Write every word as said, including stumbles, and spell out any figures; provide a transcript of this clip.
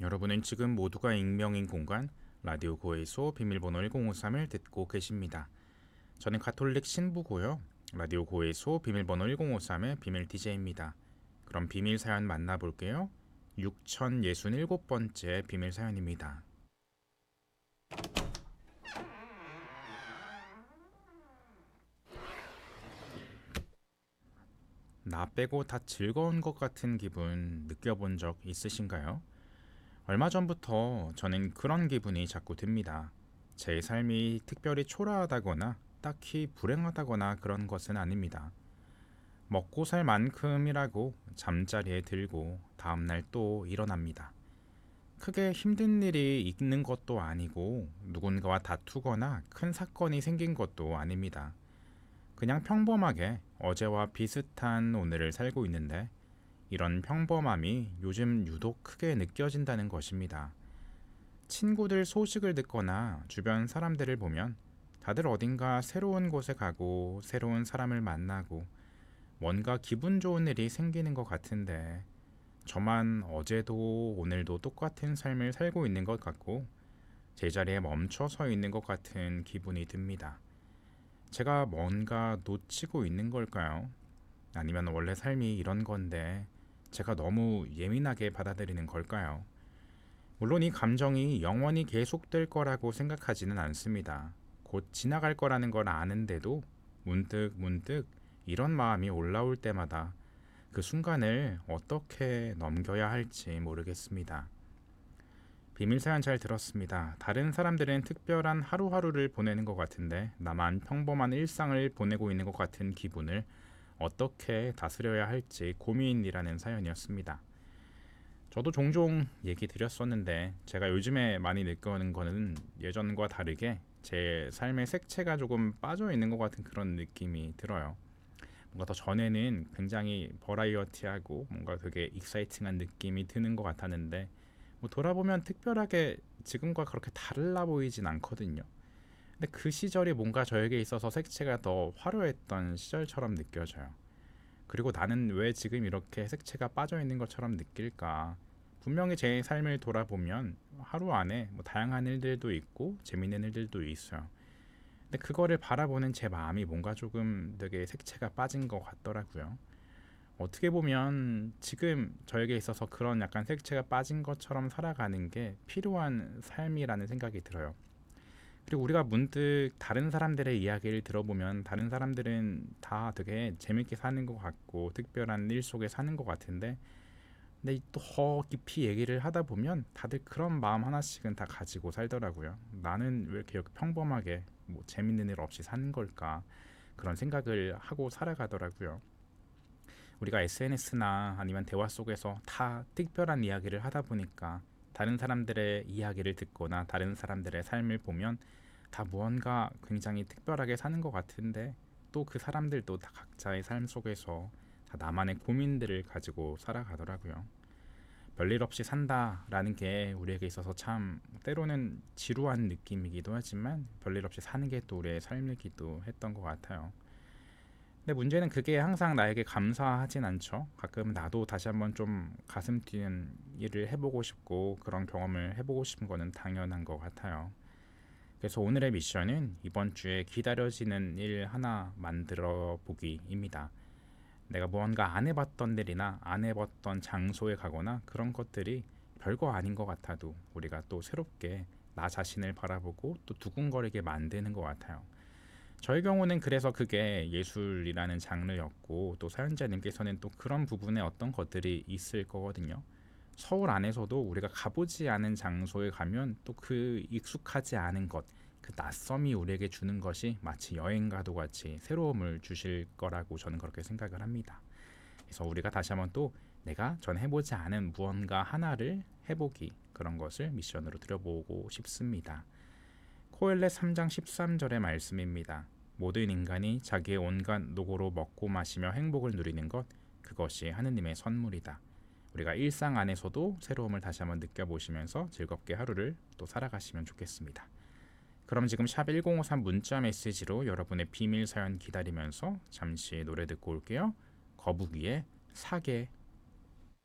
여러분은 지금 모두가 익명인 공간 라디오 고해소 비밀번호 일공오삼을 듣고 계십니다. 저는 가톨릭 신부고요. 라디오 고해소 비밀번호 일공오삼의 비밀 디제이입니다. 그럼 비밀 사연 만나볼게요. 육천육십칠 번째 비밀 사연입니다. 나 빼고 다 즐거운 것 같은 기분 느껴본 적 있으신가요? 얼마 전부터 저는 그런 기분이 자꾸 듭니다. 제 삶이 특별히 초라하다거나 딱히 불행하다거나 그런 것은 아닙니다. 먹고 살 만큼이라고 잠자리에 들고 다음날 또 일어납니다. 크게 힘든 일이 있는 것도 아니고 누군가와 다투거나 큰 사건이 생긴 것도 아닙니다. 그냥 평범하게 어제와 비슷한 오늘을 살고 있는데 이런 평범함이 요즘 유독 크게 느껴진다는 것입니다. 친구들 소식을 듣거나 주변 사람들을 보면 다들 어딘가 새로운 곳에 가고 새로운 사람을 만나고 뭔가 기분 좋은 일이 생기는 것 같은데 저만 어제도 오늘도 똑같은 삶을 살고 있는 것 같고 제자리에 멈춰 서 있는 것 같은 기분이 듭니다. 제가 뭔가 놓치고 있는 걸까요? 아니면 원래 삶이 이런 건데 제가 너무 예민하게 받아들이는 걸까요? 물론 이 감정이 영원히 계속될 거라고 생각하지는 않습니다. 곧 지나갈 거라는 걸 아는데도 문득 문득 이런 마음이 올라올 때마다 그 순간을 어떻게 넘겨야 할지 모르겠습니다. 비밀 사연 잘 들었습니다. 다른 사람들은 특별한 하루하루를 보내는 것 같은데 나만 평범한 일상을 보내고 있는 것 같은 기분을 어떻게 다스려야 할지 고민이라는 사연이었습니다. 저도 종종 얘기 드렸었는데 제가 요즘에 많이 느끼는 거는 예전과 다르게 제 삶의 색채가 조금 빠져 있는 것 같은 그런 느낌이 들어요. 뭔가 더 전에는 굉장히 버라이어티하고 뭔가 되게 익사이팅한 느낌이 드는 것 같았는데 뭐 돌아보면 특별하게 지금과 그렇게 달라 보이진 않거든요. 근데 그 시절이 뭔가 저에게 있어서 색채가 더 화려했던 시절처럼 느껴져요. 그리고 나는 왜 지금 이렇게 색채가 빠져 있는 것처럼 느낄까? 분명히 제 삶을 돌아보면 하루 안에 뭐 다양한 일들도 있고 재밌는 일들도 있어요. 근데 그거를 바라보는 제 마음이 뭔가 조금 되게 색채가 빠진 것 같더라고요. 어떻게 보면 지금 저에게 있어서 그런 약간 색채가 빠진 것처럼 살아가는 게 필요한 삶이라는 생각이 들어요. 그리고 우리가 문득 다른 사람들의 이야기를 들어보면 다른 사람들은 다 되게 재밌게 사는 것 같고 특별한 일 속에 사는 것 같은데 근데 또 더 깊이 얘기를 하다 보면 다들 그런 마음 하나씩은 다 가지고 살더라고요. 나는 왜 이렇게 평범하게 뭐 재밌는 일 없이 사는 걸까 그런 생각을 하고 살아가더라고요. 우리가 에스엔에스나 아니면 대화 속에서 다 특별한 이야기를 하다 보니까 다른 사람들의 이야기를 듣거나 다른 사람들의 삶을 보면 다 무언가 굉장히 특별하게 사는 것 같은데 또 그 사람들도 다 각자의 삶 속에서 다 나만의 고민들을 가지고 살아가더라고요. 별일 없이 산다라는 게 우리에게 있어서 참 때로는 지루한 느낌이기도 하지만 별일 없이 사는 게 또 우리의 삶이기도 했던 것 같아요. 근데 문제는 그게 항상 나에게 감사하진 않죠. 가끔 나도 다시 한번 좀 가슴 뛰는 일을 해보고 싶고 그런 경험을 해보고 싶은 거는 당연한 것 같아요. 그래서 오늘의 미션은 이번 주에 기다려지는 일 하나 만들어 보기입니다. 내가 무언가 안 해봤던 일이나 안 해봤던 장소에 가거나 그런 것들이 별거 아닌 것 같아도 우리가 또 새롭게 나 자신을 바라보고 또 두근거리게 만드는 것 같아요. 저의 경우는 그래서 그게 예술이라는 장르였고 또 사연자님께서는 또 그런 부분에 어떤 것들이 있을 거거든요. 서울 안에서도 우리가 가보지 않은 장소에 가면 또 그 익숙하지 않은 것, 그 낯섦이 우리에게 주는 것이 마치 여행가도 같이 새로움을 주실 거라고 저는 그렇게 생각을 합니다. 그래서 우리가 다시 한번 또 내가 전 해보지 않은 무언가 하나를 해보기 그런 것을 미션으로 드려보고 싶습니다. 코엘렛 삼 장 십삼 절의 말씀입니다. 모든 인간이 자기의 온갖 노고로 먹고 마시며 행복을 누리는 것 그것이 하느님의 선물이다. 우리가 일상 안에서도 새로움을 다시 한번 느껴보시면서 즐겁게 하루를 또 살아가시면 좋겠습니다. 그럼 지금 샵 일공오삼 문자 메시지로 여러분의 비밀 사연 기다리면서 잠시 노래 듣고 올게요. 거북이의 사계.